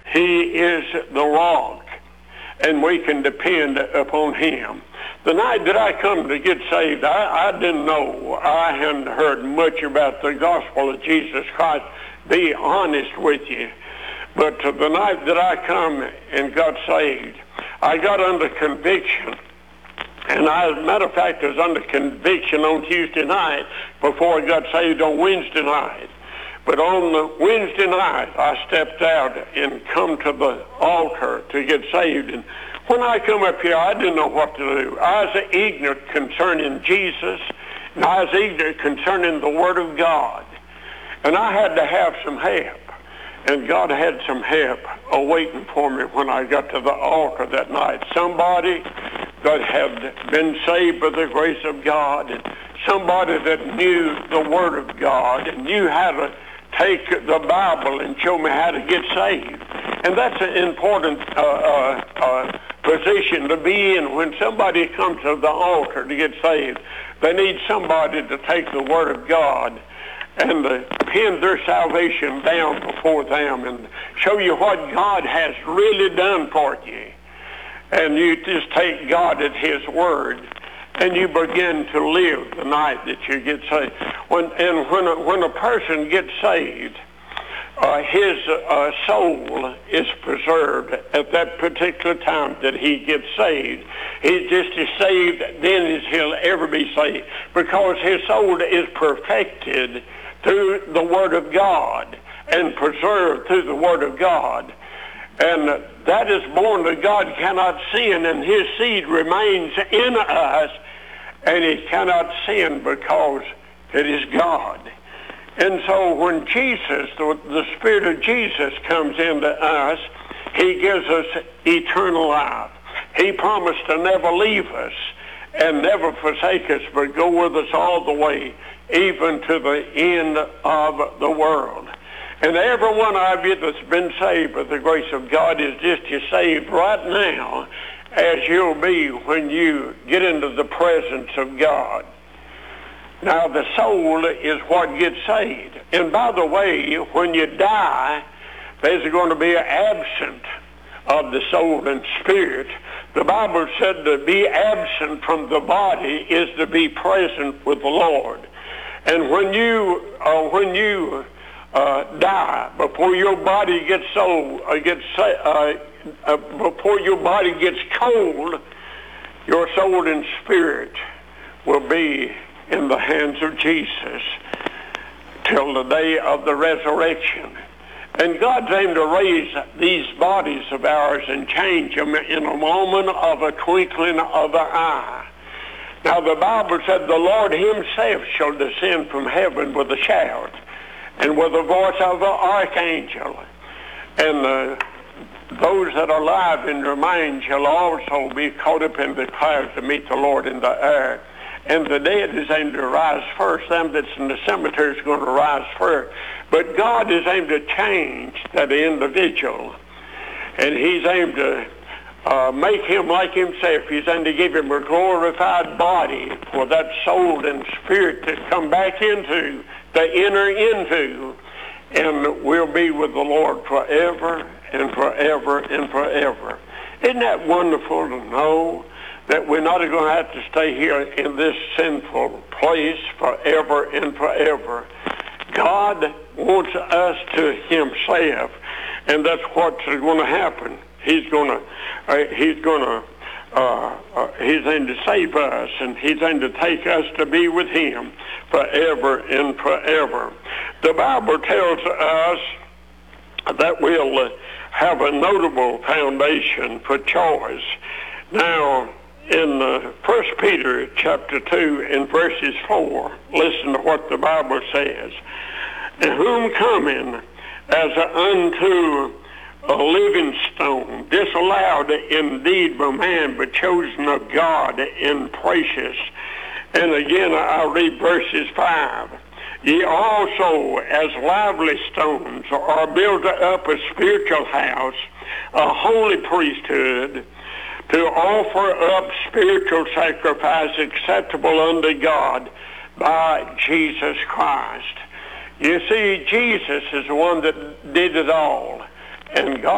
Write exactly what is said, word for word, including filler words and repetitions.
He is the rock, and we can depend upon him. The night that I come to get saved, I, I didn't know. I hadn't heard much about the gospel of Jesus Christ, be honest with you. But the night that I come and got saved, I got under conviction. And I, as a matter of fact, I was under conviction on Tuesday night before I got saved on Wednesday night. But on the Wednesday night, I stepped out and come to the altar to get saved. And when I come up here, I didn't know what to do. I was ignorant concerning Jesus, and I was ignorant concerning the Word of God. And I had to have some help. And God had some help awaiting for me when I got to the altar that night. Somebody that had been saved by the grace of God, and somebody that knew the Word of God and knew how to take the Bible and show me how to get saved. And that's an important uh, uh, uh, position to be in. When somebody comes to the altar to get saved, they need somebody to take the Word of God and to pin their salvation down before them and show you what God has really done for you. And you just take God at his word, and you begin to live the night that you get saved. When, and when a, when a person gets saved, uh, his uh, soul is preserved at that particular time that he gets saved. He's just as saved then as he'll ever be saved, because his soul is perfected through the Word of God and preserved through the Word of God. And that is born that God cannot sin, and his seed remains in us, and he cannot sin because it is God. And so when Jesus, the, the Spirit of Jesus comes into us, he gives us eternal life. He promised to never leave us and never forsake us, but go with us all the way, even to the end of the world. And every one of you that's been saved by the grace of God is just as saved right now as you'll be when you get into the presence of God. Now, the soul is what gets saved. And by the way, when you die, there's going to be an absent of the soul and spirit. The Bible said to be absent from the body is to be present with the Lord. And when you, uh, when you uh, die, before your body gets so, uh, gets uh, uh, before your body gets cold, your soul and spirit will be in the hands of Jesus till the day of the resurrection. And God's aimed to raise these bodies of ours and change them in a moment of a twinkling of an eye. Now the Bible said the Lord himself shall descend from heaven with a shout and with the voice of an archangel. And uh, those that are alive and remain shall also be caught up in the clouds to meet the Lord in the air. And the dead is aimed to rise first. Them that's in the cemetery is going to rise first. But God is aimed to change that individual. And he's aimed to uh, make him like himself. He's aimed to give him a glorified body for that soul and spirit to come back into, to enter into. And we'll be with the Lord forever and forever and forever. Isn't that wonderful to know that we're not going to have to stay here in this sinful place forever and forever? God wants us to himself, and that's what's going to happen. He's going to, uh, he's going to, uh, uh, he's aimed to save us, and he's aimed to take us to be with him forever and forever. The Bible tells us that we'll uh, have a notable foundation for choice. Now, in uh, First Peter chapter two and verses four, listen to what the Bible says. And whom coming as unto a living stone, disallowed indeed by man, but chosen of God and precious. And again, I'll read verses five. Ye also as lively stones are built up a spiritual house, a holy priesthood, to offer up spiritual sacrifice acceptable unto God by Jesus Christ. You see, Jesus is the one that did it all. And God